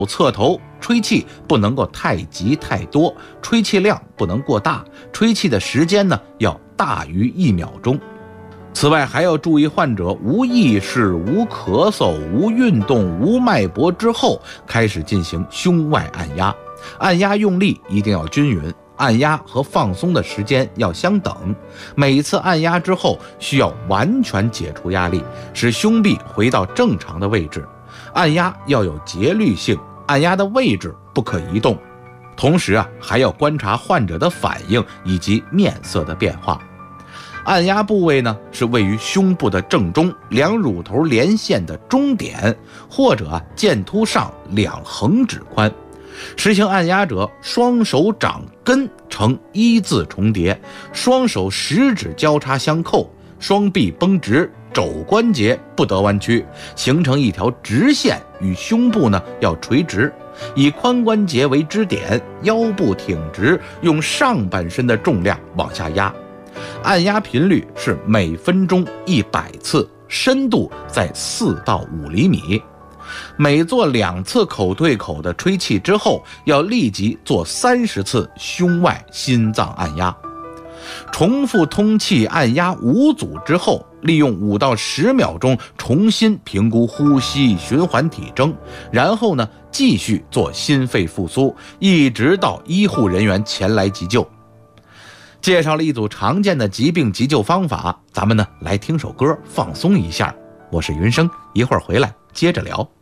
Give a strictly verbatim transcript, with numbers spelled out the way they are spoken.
侧头，吹气不能够太急太多，吹气量不能过大，吹气的时间呢要大于一秒钟。此外，还要注意患者无意识、无咳嗽、无运动、无脉搏之后，开始进行胸外按压。按压用力一定要均匀，按压和放松的时间要相等。每一次按压之后，需要完全解除压力，使胸壁回到正常的位置。按压要有节律性，按压的位置不可移动。同时啊，还要观察患者的反应以及面色的变化。按压部位呢是位于胸部的正中，两乳头连线的中点，或者啊剑突上两横指宽。实行按压者，双手掌根呈一字重叠，双手食指交叉相扣，双臂绷直，肘关节不得弯曲，形成一条直线，与胸部呢要垂直，以髋关节为支点，腰部挺直，用上半身的重量往下压。按压频率是每分钟一百次，深度在四到五厘米。每做两次口对口的吹气之后，要立即做三十次胸外心脏按压。重复通气按压五组之后，利用五到十秒钟重新评估呼吸、循环体征，然后呢继续做心肺复苏，一直到医护人员前来急救。介绍了一组常见的疾病急救方法，咱们呢来听首歌放松一下。我是云生，一会儿回来接着聊。